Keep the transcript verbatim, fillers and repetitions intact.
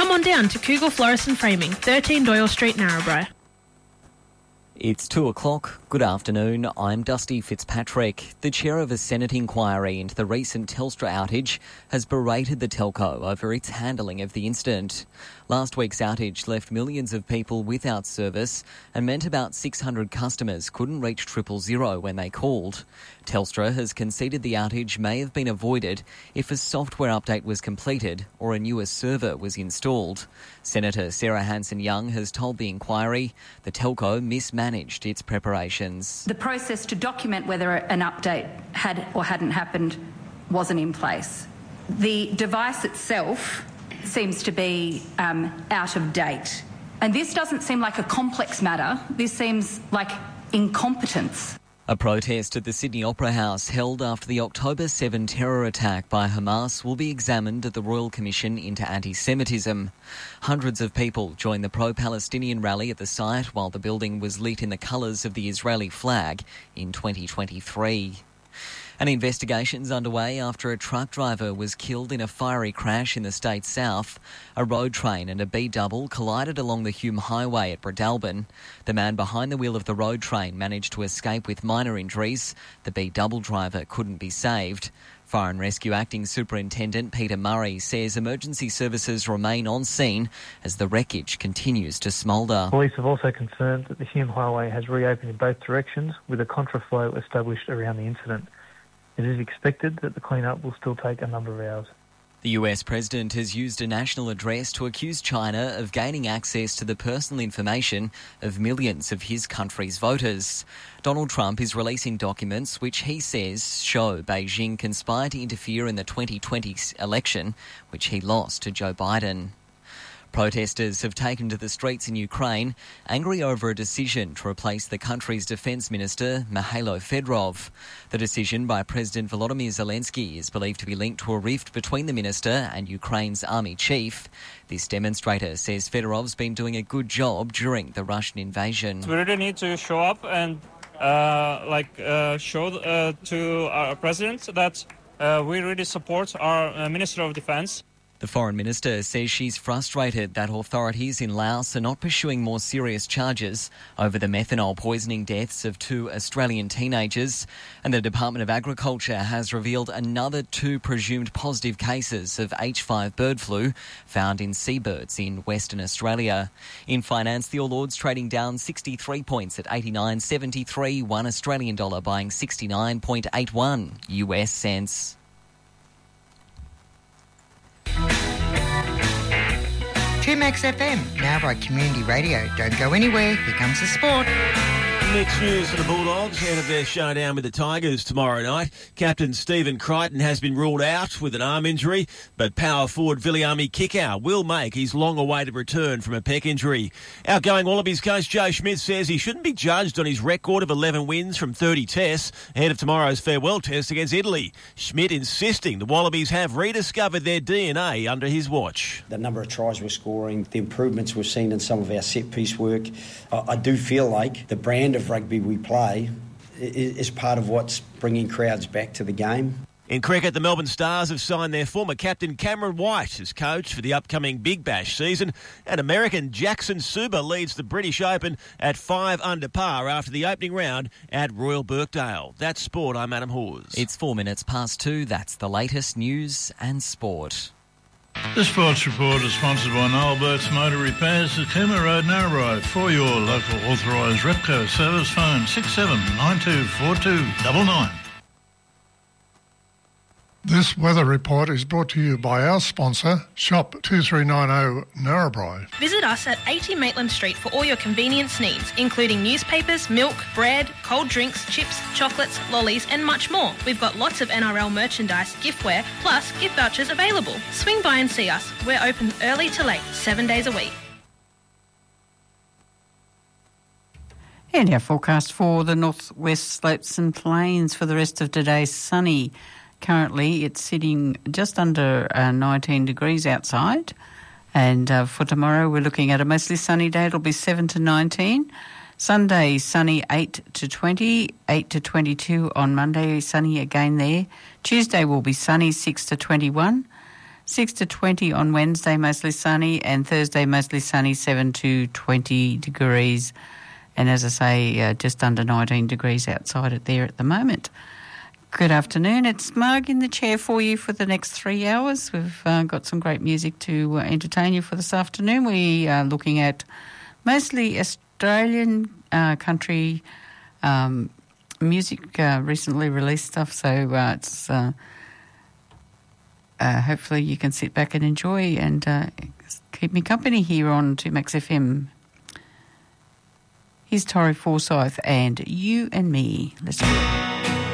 Come on down to Cougar Florist and Framing, thirteen Doyle Street, Narrabri. It's two o'clock. Good afternoon. I'm Dusty Fitzpatrick. The chair of a Senate inquiry into the recent Telstra outage has berated the telco over its handling of the incident. Last week's outage left millions of people without service and meant about six hundred customers couldn't reach triple zero when they called. Telstra has conceded the outage may have been avoided if a software update was completed or a newer server was installed. Senator Sarah Hanson-Young has told the inquiry the telco mismanaged its preparations. The process to document whether an update had or hadn't happened wasn't in place. The device itself seems to be um, out of date. And this doesn't seem like a complex matter. This seems like incompetence. A protest at the Sydney Opera House held after the October seventh terror attack by Hamas will be examined at the Royal Commission into Anti-Semitism. Hundreds of people joined the pro-Palestinian rally at the site while the building was lit in the colours of the Israeli flag in twenty twenty-three. An investigation's underway after a truck driver was killed in a fiery crash in the state's south. A road train and a B-double collided along the Hume Highway at Breadalbin. The man behind the wheel of the road train managed to escape with minor injuries. The B-double driver couldn't be saved. Fire and Rescue Acting Superintendent Peter Murray says emergency services remain on scene as the wreckage continues to smoulder. Police have also confirmed that the Hume Highway has reopened in both directions with a contraflow established around the incident. It is expected that the clean-up will still take a number of hours. The U S president has used a national address to accuse China of gaining access to the personal information of millions of his country's voters. Donald Trump is releasing documents which he says show Beijing conspired to interfere in the twenty twenty election, which he lost to Joe Biden. Protesters have taken to the streets in Ukraine, angry over a decision to replace the country's defence minister, Mikhailo Fedorov. The decision by President Volodymyr Zelensky is believed to be linked to a rift between the minister and Ukraine's army chief. This demonstrator says Fedorov's been doing a good job during the Russian invasion. We really need to show up and uh, like uh, show uh, to our president that uh, we really support our uh, Minister of Defence. The Foreign Minister says she's frustrated that authorities in Laos are not pursuing more serious charges over the methanol poisoning deaths of two Australian teenagers. And the Department of Agriculture has revealed another two presumed positive cases of H five bird flu found in seabirds in Western Australia. In finance, the All Ords trading down sixty-three points at eighty-nine seventy-three, one Australian dollar buying sixty-nine point eight one U S cents. two Max F M, now by Community Radio. Don't go anywhere, here comes the sport. Next news for the Bulldogs ahead of their showdown with the Tigers tomorrow night. Captain Stephen Crichton has been ruled out with an arm injury, but power forward Viliami Kikau will make his long-awaited return from a pec injury. Outgoing Wallabies coach Joe Schmidt says he shouldn't be judged on his record of eleven wins from thirty tests ahead of tomorrow's farewell test against Italy. Schmidt insisting the Wallabies have rediscovered their D N A under his watch. The number of tries we're scoring, the improvements we've seen in some of our set-piece work, I, I do feel like the brand of rugby we play is part of what's bringing crowds back to the game. In cricket, the Melbourne Stars have signed their former captain Cameron White as coach for the upcoming Big Bash season, and American Jackson Suba leads the British Open at five under par after the opening round at Royal Birkdale. That's sport. I'm Adam Hawes. It's four minutes past two. That's the latest news and sport. The Sports Report is sponsored by Noel Burt's Motor Repairs at Cooma Road, Narrabri. For your local authorised Repco service, phone six seven nine two four two nine nine. This weather report is brought to you by our sponsor, Shop two three nine zero Narrabri. Visit us at eighty Maitland Street for all your convenience needs, including newspapers, milk, bread, cold drinks, chips, chocolates, lollies and much more. We've got lots of N R L merchandise, giftware, plus gift vouchers available. Swing by and see us. We're open early to late, seven days a week. And our forecast for the northwest slopes and plains for the rest of today, sunny. Currently, it's sitting just under uh, nineteen degrees outside. And uh, for tomorrow, we're looking at a mostly sunny day. It'll be seven to nineteen. Sunday, sunny eight to twenty, eight to twenty-two on Monday, sunny again there. Tuesday will be sunny six to twenty-one. six to twenty on Wednesday, mostly sunny, and Thursday, mostly sunny, seven to twenty degrees. And as I say, uh, just under nineteen degrees outside it there at the moment. Good afternoon. It's Marg in the chair for you for the next three hours. We've uh, got some great music to uh, entertain you for this afternoon. We are looking at mostly Australian uh, country um, music, uh, recently released stuff. So uh, it's uh, uh, hopefully you can sit back and enjoy and uh, keep me company here on two Max F M. Here's Torri Forsyth and You and Me. Let's do it.